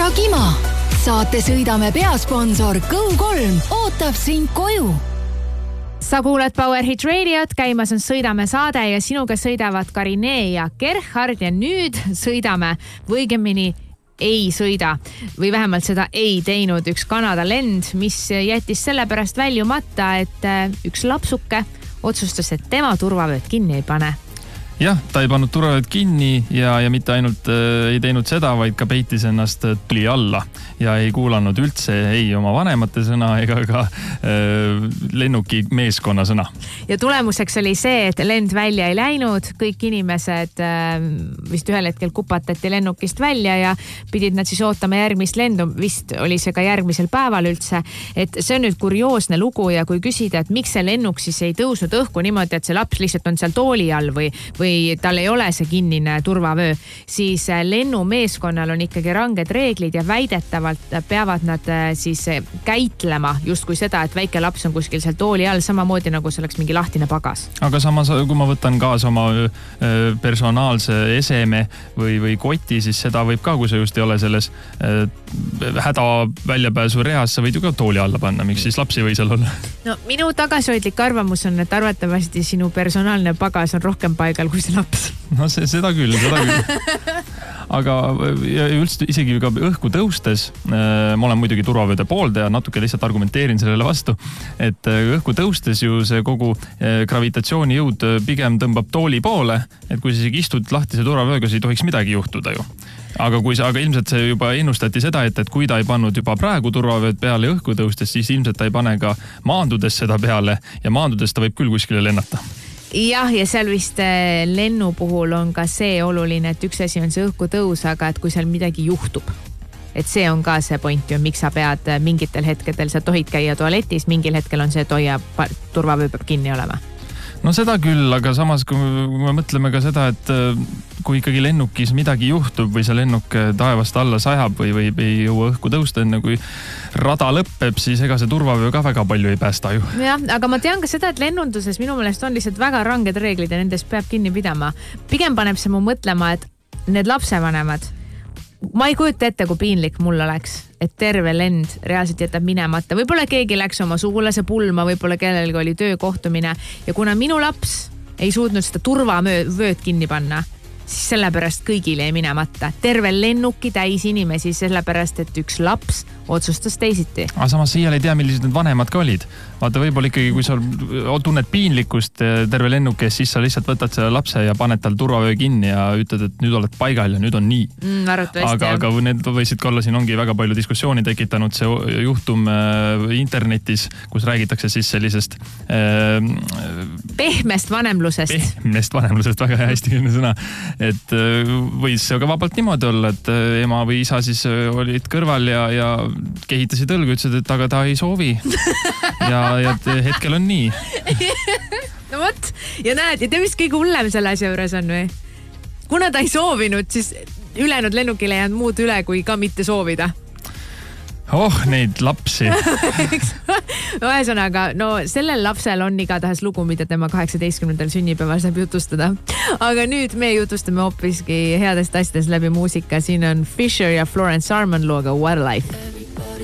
ära kima! Saate Sõidame peasponsor Go3 ootab sind koju. Sa kuulad Power Hit Radiot, käimas on Sõidame saade ja sinuga sõidavad Karinee ja Gerhard ja nüüd sõidame või õigemini ei sõida või vähemalt seda ei teinud üks Kanada lend, mis jättis sellepärast väljumata, et üks lapsuke otsustas, et tema turvavööd kinni ei pane. Jah, ta ei pannud turvavööd kinni ja mitte ainult ei teinud seda, vaid ka peitis ennast tuli alla ja ei kuulanud üldse ei oma vanemate sõna ega ka lennuki meeskonna sõna. Ja tulemuseks oli see, et lend välja ei läinud, kõik inimesed vist ühel hetkel kupatati lennukist välja ja pidid nad siis ootama järgmist lendu, vist oli see ka järgmisel päeval üldse, et see on nüüd kurioosne lugu ja kui küsida, et miks see lennuk siis ei tõusnud õhku niimoodi, et see laps lihtsalt on seal tooli all või tal ei ole see kinnine turvavöö, siis lennumeeskonnal on ikkagi ranged reeglid ja väidetavalt peavad nad siis käitlema justkui seda, et väike laps on kuskil seal tooli all, samamoodi nagu see oleks mingi lahtine pagas. Aga samas, kui ma võtan kaasa oma personaalse eseme või koti, siis seda võib ka, kui sa just ei ole selles häda väljapääsu reas, sa võid ju ka tooli alla panna, miks siis lapsi või seal olla? No minu tagasihoidlik arvamus on, et arvatavasti sinu personaalne pagas on rohkem paigal kui see laps. No seda küll. Aga üldse isegi ka õhku tõustes, ma olen muidugi turvavööde pooldaja, natuke lihtsalt argumenteerin sellele vastu, et õhku tõustes ju see kogu gravitatsiooni jõud pigem tõmbab tooli poole, et kui sa istud lahtise turvavööga, siis ei tohiks midagi juhtuda ju. Aga ilmselt see juba ennustati seda, et kui ta ei pannud juba praegu turvavööd peale õhku tõustes, siis ilmselt ta ei pane ka maandudes seda peale ja maandudes ta võib küll kuskile lennata. Jah, ja seal vist lennu puhul on ka see oluline, et üks asi on see õhku tõus, aga et kui seal midagi juhtub, et see on ka see point ju, miks sa pead mingitel hetkedel, sa tohid käia tualetis, mingil hetkel on see, et hoia turvavöö peab kinni olema. No seda küll, aga samas kui me mõtleme ka seda, et kui ikkagi lennukis midagi juhtub või see lennuk taevast alla sajab või ei jõua õhku tõusta enne kui rada lõppeb, siis ega see turvavöö ka väga palju ei päästa ju. Jah, aga ma tean ka seda, et lennunduses minu meelest on lihtsalt väga ranged reeglid ja nendest peab kinni pidama. Pigem paneb see mu mõtlema, et need lapsevanemad, ma ei kujuta ette, kui piinlik mul oleks, et terve lend reaalselt jätab minemata. Võib-olla keegi läks oma sugulase pulma, võib-olla kellelgi oli töökohtumine ja kuna minu laps ei suutnud seda turvavööd kinni panna, siis sellepärast kõigile ei minemata. Terve lennuki täis inimesi sellepärast, et üks laps otsustas teisiti. Aga samas siia ei tea, millised need vanemad ka olid. Vaata, võib-olla ikkagi, kui sa tunned piinlikkust terve lennukes, siis sa lihtsalt võtad selle lapse ja paned tal turvavöö kinni ja ütled, et nüüd oled paigal ja nüüd on nii. Aga need võisid ka olla, siin ongi väga palju diskussiooni tekitanud see juhtum internetis, kus räägitakse siis sellisest pehmest vanemlusest. Pehmest vanemlusest, väga hästi kümne sõna. Et võis see ka vabalt niimoodi olla, et ema või isa siis olid kõrval ja kehitasid õlgu, ütlesid, et aga ta ei soovi. Ja hetkel on nii. No võt, ja näed, ja te mis kõige hullem selle asja juures on või? Kuna ta ei soovinud, siis ülejäänud lennukile jäänud muud üle, kui ka mitte soovida. Neid lapsi. Ühesõnaga, no sellel lapsel on igatahes lugu, mida tema 18. sünnipäeval saab jutustada. Aga nüüd me jutustame hoopiski headest asjadest läbi muusika. Siin on Fisher ja Florence Arman looga What a Life.